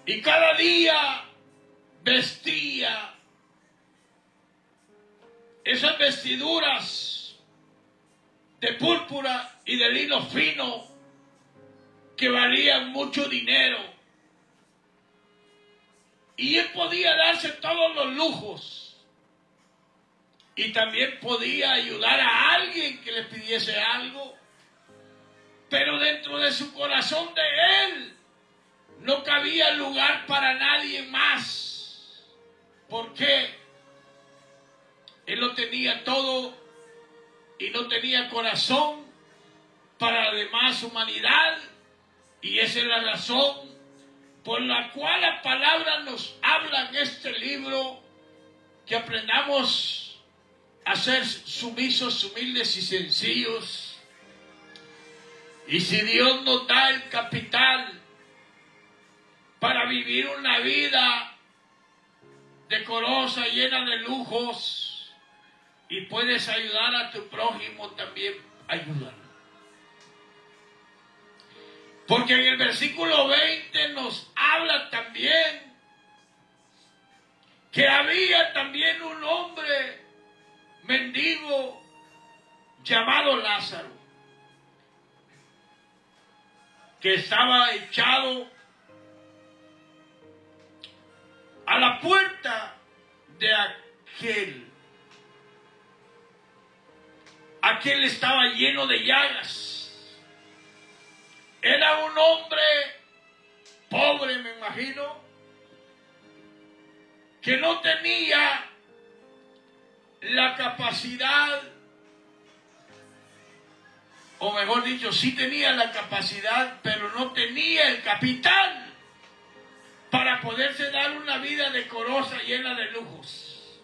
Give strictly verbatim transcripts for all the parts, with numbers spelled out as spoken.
Y cada día vestía esas vestiduras de púrpura y de lino fino que valían mucho dinero. Y él podía darse todos los lujos. Y también podía ayudar a alguien que le pidiese algo. Pero dentro de su corazón de él no cabía lugar para nadie más. ¿Por qué? Él lo tenía todo y no tenía corazón para la demás humanidad. Y esa es la razón por la cual la palabra nos habla en este libro, que aprendamos a ser sumisos, humildes y sencillos. Y si Dios nos da el capital para vivir una vida decorosa, llena de lujos, y puedes ayudar a tu prójimo, también ayúdalo. Porque en el versículo veinte nos habla también que había también un hombre mendigo llamado Lázaro, que estaba echado a la puerta de aquel. Aquel estaba lleno de llagas. Era un hombre pobre, me imagino, que no tenía la capacidad, o mejor dicho, sí tenía la capacidad, pero no tenía el capital para poderse dar una vida decorosa, llena de lujos.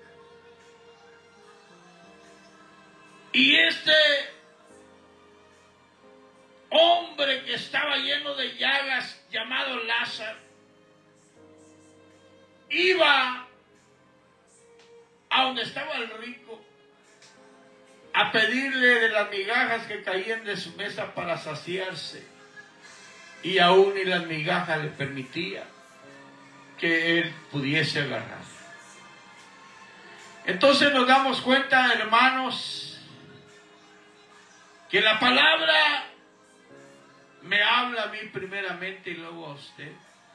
Y este hombre que estaba lleno de llagas, llamado Lázaro, iba a donde estaba el rico a pedirle de las migajas que caían de su mesa para saciarse, y aún ni las migajas le permitía que él pudiese agarrar. Entonces nos damos cuenta, hermanos, que la palabra me habla a mí primeramente y luego a usted.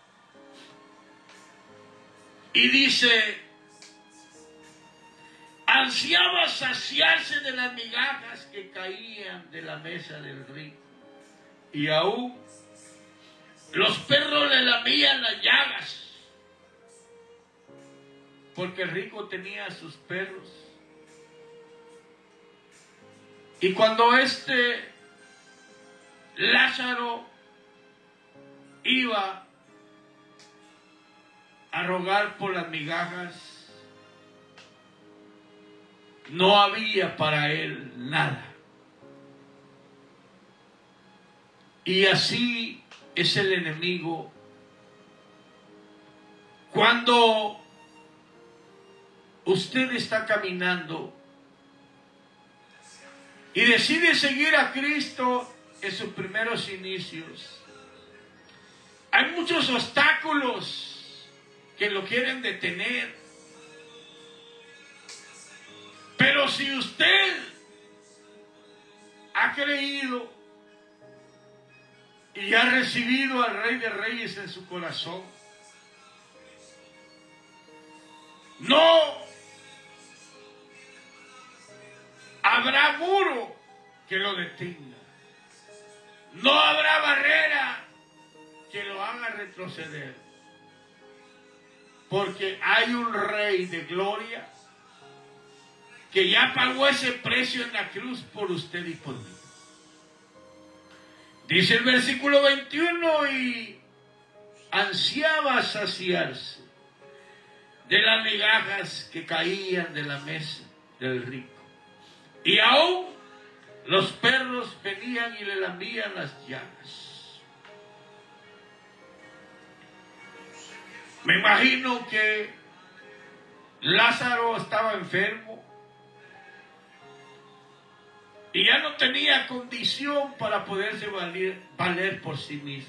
Y dice: ansiaba saciarse de las migajas que caían de la mesa del rico, y aún los perros le lamían las llagas, porque el rico tenía a sus perros. Y cuando este Lázaro iba a rogar por las migajas, no había para él nada. Y así es el enemigo. Cuando usted está caminando y decide seguir a Cristo en sus primeros inicios, hay muchos obstáculos que lo quieren detener. Pero si usted ha creído y ha recibido al Rey de Reyes en su corazón, no habrá muro que lo detenga. No habrá barrera que lo haga retroceder. Porque hay un Rey de gloria que ya pagó ese precio en la cruz por usted y por mí. Dice el versículo veintiuno: y ansiaba saciarse de las migajas que caían de la mesa del rico, y aún los perros venían y le lamían las llagas. Me imagino que Lázaro estaba enfermo y ya no tenía condición para poderse valer, valer por sí mismo.